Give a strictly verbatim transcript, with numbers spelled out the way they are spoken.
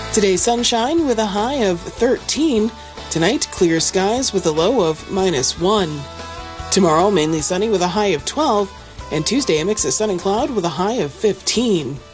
Today, sunshine with a high of thirteen. Tonight, clear skies with a low of minus one. Tomorrow, mainly sunny with a high of twelve. And Tuesday, a mix of sun and cloud with a high of fifteen.